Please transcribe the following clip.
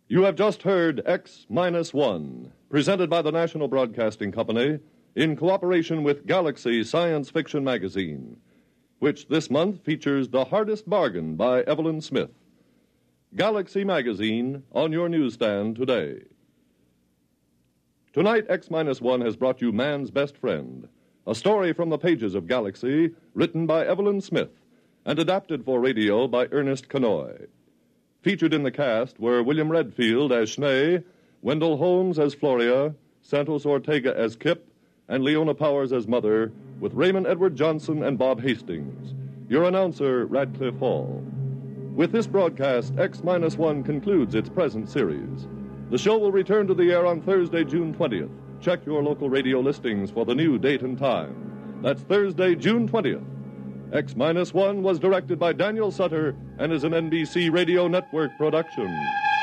You have just heard X-1, presented by the National Broadcasting Company in cooperation with Galaxy Science Fiction Magazine, which this month features The Hardest Bargain by Evelyn Smith. Galaxy Magazine on your newsstand today. Tonight, X-1 has brought you Man's Best Friend, a story from the pages of Galaxy, written by Evelyn Smith and adapted for radio by Ernest Kanoy. Featured in the cast were William Redfield as Schnee, Wendell Holmes as Floria, Santos Ortega as Kip, and Leona Powers as Mother, with Raymond Edward Johnson and Bob Hastings. Your announcer, Radcliffe Hall. With this broadcast, X-1 concludes its present series. The show will return to the air on Thursday, June 20th. Check your local radio listings for the new date and time. That's Thursday, June 20th. X-1 was directed by Daniel Sutter and is an NBC Radio Network production.